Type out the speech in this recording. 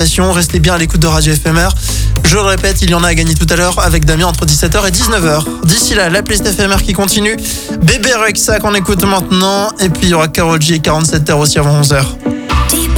destination. Restez bien à l'écoute de Radio FMR. Je le répète, il y en a à gagner tout à l'heure avec Damien entre 17h et 19h. D'ici là, la playlist FMR qui continue. Bébé Rexha qu'on écoute maintenant. Et puis il y aura Karol G et 47 heures aussi avant 11h.